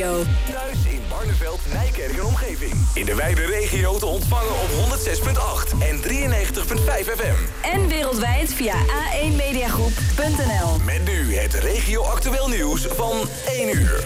Radio. Thuis in Barneveld, Nijkerk en omgeving. In de wijde regio te ontvangen op 106.8 en 93.5 FM. En wereldwijd via a1mediagroep.nl. Met nu het regio actueel nieuws van 1 uur.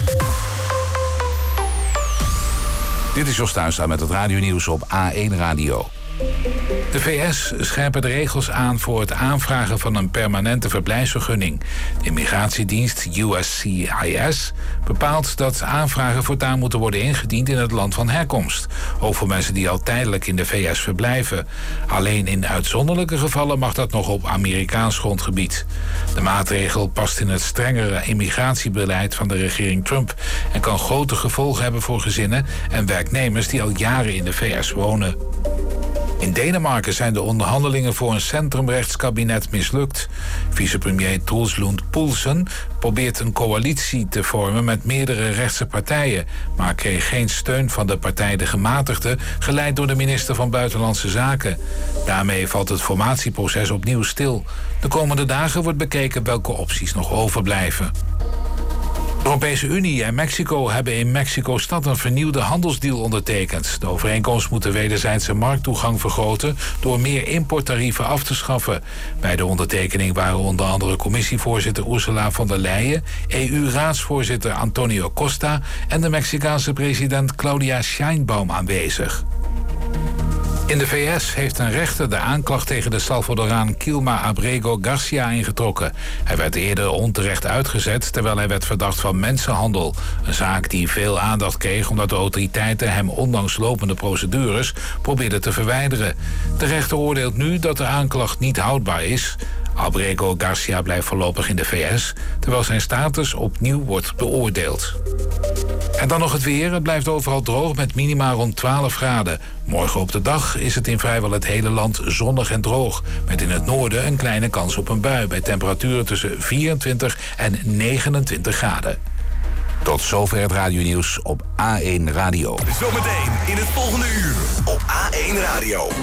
Dit is Jos Tuinstra met het radionieuws op A1 Radio. De VS scherpen de regels aan voor het aanvragen van een permanente verblijfsvergunning. De immigratiedienst USCIS bepaalt dat aanvragen voortaan moeten worden ingediend in het land van herkomst. Ook voor mensen die al tijdelijk in de VS verblijven. Alleen in uitzonderlijke gevallen mag dat nog op Amerikaans grondgebied. De maatregel past in het strengere immigratiebeleid van de regering Trump en kan grote gevolgen hebben voor gezinnen en werknemers die al jaren in de VS wonen. In Denemarken zijn de onderhandelingen voor een centrumrechtskabinet mislukt. Vicepremier Troels Lund Poulsen probeert een coalitie te vormen met meerdere rechtse partijen, maar kreeg geen steun van de partij De Gematigden, geleid door de minister van Buitenlandse Zaken. Daarmee valt het formatieproces opnieuw stil. De komende dagen wordt bekeken welke opties nog overblijven. De Europese Unie en Mexico hebben in Mexico-stad een vernieuwde handelsdeal ondertekend. De overeenkomst moet de wederzijdse markttoegang vergroten door meer importtarieven af te schaffen. Bij de ondertekening waren onder andere commissievoorzitter Ursula von der Leyen, EU-raadsvoorzitter Antonio Costa en de Mexicaanse president Claudia Sheinbaum aanwezig. In de VS heeft een rechter de aanklacht tegen de Salvadoraan Quilma Abrego Garcia ingetrokken. Hij werd eerder onterecht uitgezet terwijl hij werd verdacht van mensenhandel. Een zaak die veel aandacht kreeg omdat de autoriteiten hem ondanks lopende procedures probeerden te verwijderen. De rechter oordeelt nu dat de aanklacht niet houdbaar is. Abrego Garcia blijft voorlopig in de VS, terwijl zijn status opnieuw wordt beoordeeld. En dan nog het weer. Het blijft overal droog met minima rond 12 graden. Morgen op de dag is het in vrijwel het hele land zonnig en droog. Met in het noorden een kleine kans op een bui bij temperaturen tussen 24 en 29 graden. Tot zover het radionieuws op A1 Radio. Zometeen in het volgende uur op A1 Radio.